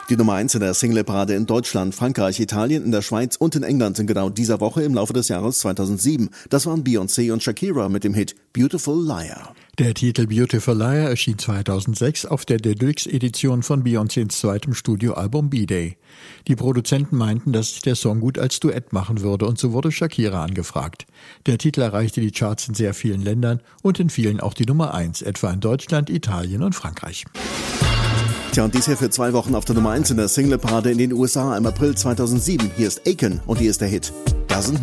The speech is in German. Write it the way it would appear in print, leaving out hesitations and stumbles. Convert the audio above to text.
Die Nummer 1 in der Singleparade in Deutschland, Frankreich, Italien, in der Schweiz und in England sind genau dieser Woche im Laufe des Jahres 2007. Das waren Beyoncé und Shakira mit dem Hit Beautiful Liar. Der Titel Beautiful Liar erschien 2006 auf der Deluxe-Edition von Beyoncés zweitem Studioalbum B-Day. Die Produzenten meinten, dass sich der Song gut als Duett machen würde und so wurde Shakira angefragt. Der Titel erreichte die Charts in sehr vielen Ländern und in vielen auch die Nummer 1, etwa in Deutschland, Italien und Frankreich. Tja, und dies hier für 2 Wochen auf der Nummer 1 in der Singleparade in den USA im April 2007. Hier ist Aiken und hier ist der Hit Doesn't